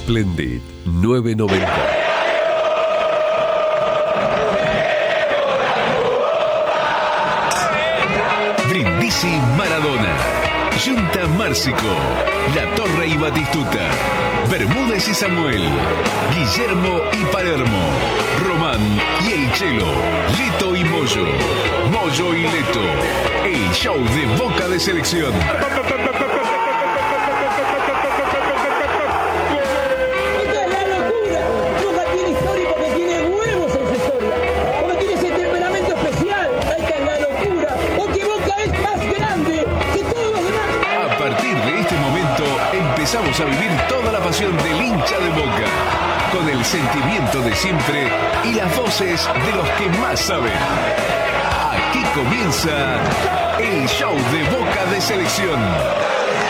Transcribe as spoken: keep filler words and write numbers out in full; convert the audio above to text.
Splendid nueve noventa. Brindisi Maradona, Junta Márcico, La Torre y Batistuta, Bermúdez y Samuel, Guillermo y Palermo, Román y El Chelo, Leto y Moyo, Moyo y Leto, el show de Boca de Selección. Empezamos a vivir toda la pasión del hincha de Boca, con el sentimiento de siempre y las voces de los que más saben. Aquí comienza el show de Boca de Selección.